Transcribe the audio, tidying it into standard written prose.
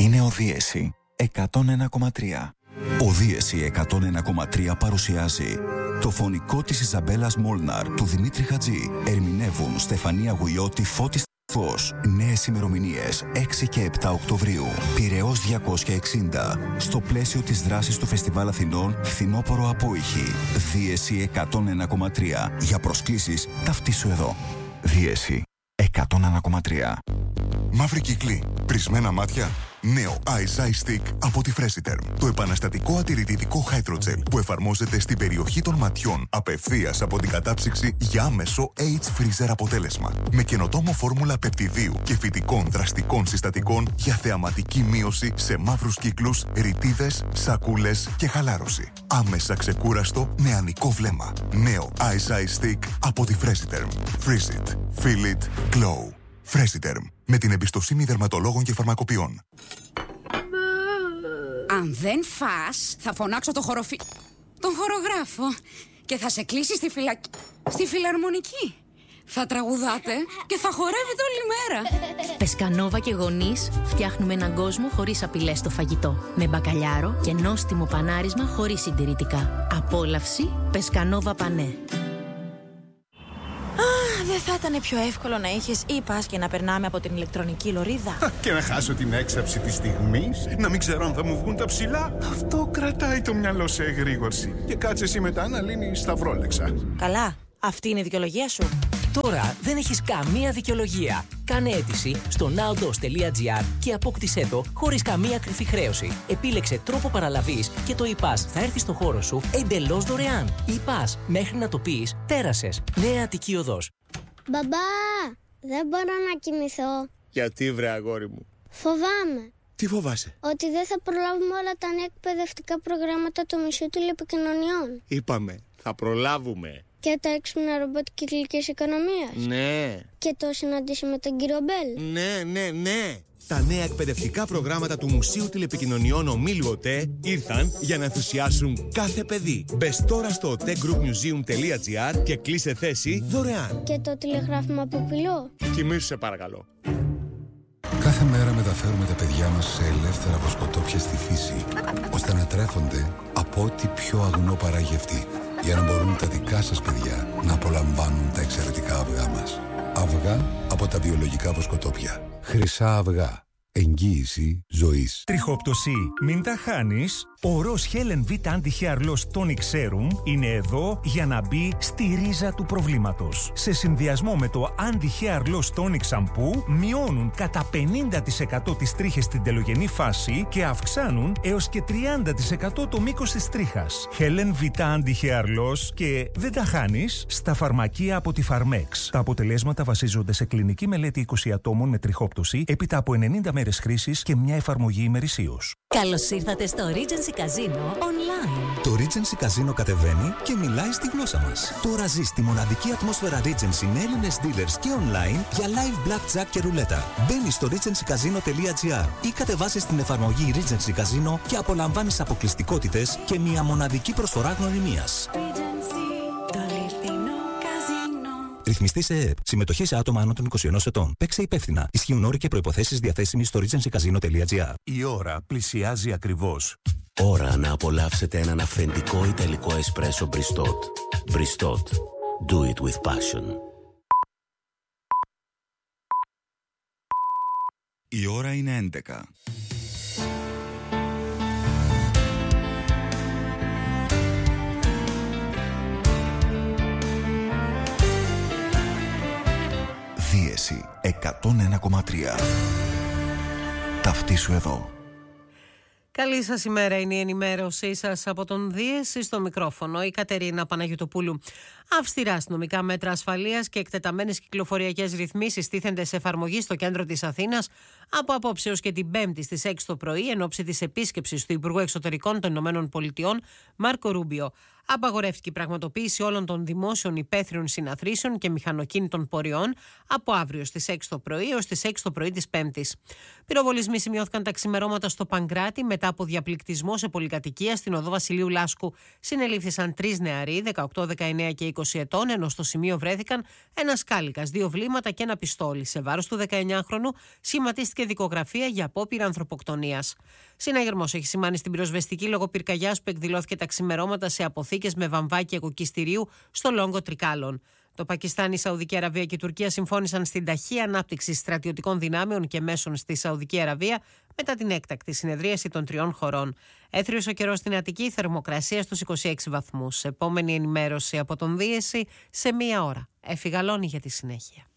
Είναι ο Δίεση 101,3. Ο Δίεση 101,3 παρουσιάζει το φωνικό της Ιζαμπέλας Μόλναρ, του Δημήτρη Χατζή. Ερμηνεύουν Στεφανία Γουιώτη, Φώτης Φως. Νέες ημερομηνίες 6 και 7 Οκτωβρίου. Πειραιώς 260. Στο πλαίσιο της δράσης του Φεστιβάλ Αθηνών, φθινόπωρο απόϊχη. Δίεση 101,3. Για προσκλήσεις ταυτίσου εδώ. Δίεση 101,3. Μαύρη κύκλη, πρισμένα μάτια. Νέο Eyes Eye Stick από τη Fresiderm. Το επαναστατικό αντιρρητητικό Hydrogel που εφαρμόζεται στην περιοχή των ματιών απευθείας από την κατάψυξη για άμεσο H-Freezer αποτέλεσμα. Με καινοτόμο φόρμουλα πεπτιδίου και φυτικών δραστικών συστατικών για θεαματική μείωση σε μαύρους κύκλους, ρητίδες, σακούλες και χαλάρωση. Άμεσα ξεκούραστο νεανικό βλέμμα. Νέο Eyes Eye Stick από τη Fresiderm. Freeze it. Feel it. Glow. Fresiderm. Με την εμπιστοσύνη δερματολόγων και φαρμακοποιών. Αν δεν φας, θα φωνάξω τον χορογράφο και θα σε κλείσει στη φιλαρμονική. Θα τραγουδάτε και θα χορεύετε όλη μέρα. Πεσκανόβα και γονείς φτιάχνουμε έναν κόσμο χωρίς απειλές στο φαγητό. Με μπακαλιάρο και νόστιμο πανάρισμα χωρίς συντηρητικά. Απόλαυση Πεσκανόβα Πανέ. Δεν θα ήταν πιο εύκολο να είχες e-pass και να περνάμε από την ηλεκτρονική λωρίδα? Και να χάσω την έξαψη της στιγμής, να μην ξέρω αν θα μου βγουν τα ψηλά. Αυτό κρατάει το μυαλό σε εγρήγορση. Και κάτσε εσύ μετά να λύνεις σταυρόλεξα. Καλά, αυτή είναι η δικαιολογία σου. Τώρα δεν έχεις καμία δικαιολογία. Κάνε αίτηση στο nowdos.gr και απόκτησέ το χωρίς καμία κρυφή χρέωση. Επίλεξε τρόπο παραλαβής και το e-pass θα έρθει στο χώρο σου εντελώς δωρεάν. E-pass, μέχρι να το πεις, πέρασες. Νέα Αττική Οδός. Μπαμπά, δεν μπορώ να κοιμηθώ. Γιατί βρε αγόρι μου? Φοβάμαι. Τι φοβάσαι? Ότι δεν θα προλάβουμε όλα τα νέα εκπαιδευτικά προγράμματα του Μουσείου Τηλεπικοινωνιών. Είπαμε, θα προλάβουμε. Και τα έξυπνα ρομπότ κυκλικής οικονομίας. Ναι. Και το συναντήσει με τον κύριο Μπέλ. Ναι. Τα νέα εκπαιδευτικά προγράμματα του Μουσείου Τηλεπικοινωνιών Ομίλου ΟΤΕ ήρθαν για να ενθουσιάσουν κάθε παιδί. Μπες τώρα στο otegroupmuseum.gr και κλείσε θέση δωρεάν. Και το τηλεγράφημα από πυλό. Κοιμήσου σε παρακαλώ. Κάθε μέρα μεταφέρουμε τα παιδιά μας σε ελεύθερα βοσκοτόπια στη φύση, ώστε να τρέφονται από ό,τι πιο αγνό παράγει αυτή, για να μπορούν τα δικά σας παιδιά να απολαμβάνουν τα εξαιρετικά αυγά μας. Αυγά από τα βιολογικά βοσκοτόπια. Χρυσά αυγά. Εγγύηση ζωής. Τριχόπτωση, μην τα χάνεις. Ο ροζ Helen V Anti-Hair Loss Tonic Serum είναι εδώ για να μπει στη ρίζα του προβλήματος. Σε συνδυασμό με το Anti-Hair Loss Tonic Shampoo μειώνουν κατά 50% τις τρίχες στην τελογενή φάση και αυξάνουν έως και 30% το μήκος της τρίχας. Helen V Anti-Hair Loss και δεν τα χάνεις στα φαρμακεία από τη Pharmex. Τα αποτελέσματα βασίζονται σε κλινική μελέτη 20 ατόμων με τριχόπτωση έπειτα από 90 μέρες χρήσης και μια εφαρμογή ημερησίως. Καλώς ήρθατε στο Regency Casino Online. Το Regency Casino κατεβαίνει και μιλάει στη γλώσσα μας. Τώρα ζεις τη μοναδική ατμόσφαιρα Regency με Έλληνες dealers και online για live blackjack και ρουλέτα. Μπαίνεις στο regencycasino.gr ή κατεβάσεις την εφαρμογή Regency Casino και απολαμβάνεις αποκλειστικότητες και μια μοναδική προσφορά γνωριμίας. Ρυθμιστή σε ΕΕΠ. Συμμετοχή σε άτομα άνω των 21 ετών. Παίξε υπεύθυνα. Ισχύουν όροι και προϋποθέσεις διαθέσιμοι στο regencycasino.gr. Η ώρα πλησιάζει ακριβώς. Ώρα να απολαύσετε έναν αυθεντικό ιταλικό εσπρέσο Bristot. Bristot. Do it with passion. Η ώρα είναι 11. Δίεση 101,3. Ταυτίσου εδώ. Καλή σας ημέρα, είναι η ενημέρωσή σας από τον Δίεση στο μικρόφωνο, η Κατερίνα Παναγιωτοπούλου. Αυστηρά αστυνομικά μέτρα ασφαλείας και εκτεταμένες κυκλοφοριακές ρυθμίσεις τίθενται σε εφαρμογή στο κέντρο της Αθήνας από απόψε ως και την Πέμπτη στις 6 το πρωί εν ώψη της επίσκεψης του Υπουργού Εξωτερικών των ΗΠΑ Μάρκο Ρούμπιο. Απαγορεύτηκε η πραγματοποίηση όλων των δημόσιων υπαίθριων συναθρήσεων και μηχανοκίνητων πορεών από αύριο στις 6 το πρωί έως τις 6 το πρωί της Πέμπτης. Πυροβολισμοί σημειώθηκαν τα ξημερώματα στο Παγκράτη μετά από διαπληκτισμό σε πολυκατοικία στην οδό Βασιλείου Λάσκου. Συνελήφθησαν 3 νεαροί, 18, 19 και 20 ετών, ενώ στο σημείο βρέθηκαν ένας κάλικας, 2 βλήματα και ένα πιστόλι. Σε βάρος του 19χρονου σχηματίστηκε δικογραφία για απόπειρα ανθρωποκτονίας. Συναγερμός έχει σημάνει στην πυροσβεστική λόγω πυρκαγιάς που εκδηλώθηκε τα ξημερώματα σε αποθήκες με βαμβάκια κοκκιστηρίου στο Λόγκο Τρικάλων. Το Πακιστάν, η Σαουδική Αραβία και η Τουρκία συμφώνησαν στην ταχεία ανάπτυξη στρατιωτικών δυνάμεων και μέσων στη Σαουδική Αραβία μετά την έκτακτη συνεδρίαση των 3 χωρών. Έθριος ο καιρός στην Αττική, θερμοκρασία στους 26 βαθμούς. Επόμενη ενημέρωση από τον Δίεση σε 1 ώρα. Εφη Γαλώνη για τη συνέχεια.